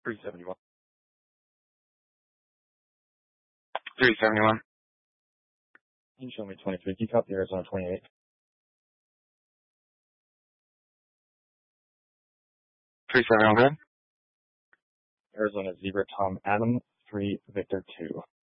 371. 371. You show me 23. Can you copy Arizona 28? 371, good. Arizona 0, Tom Adam, 3, Victor 2.